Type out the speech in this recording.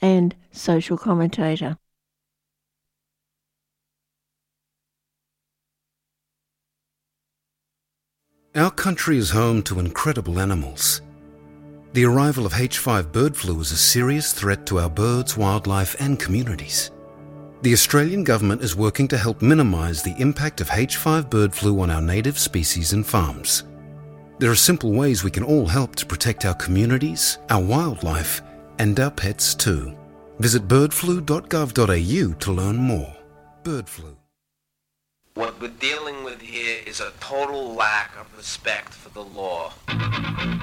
and social commentator. Our country is home to incredible animals. The arrival of H5 bird flu is a serious threat to our birds, wildlife and communities. The Australian government is working to help minimise the impact of H5 bird flu on our native species and farms. There are simple ways we can all help to protect our communities, our wildlife and our pets too. Visit birdflu.gov.au to learn more. Bird flu. What we're dealing with here is a total lack of respect for the law.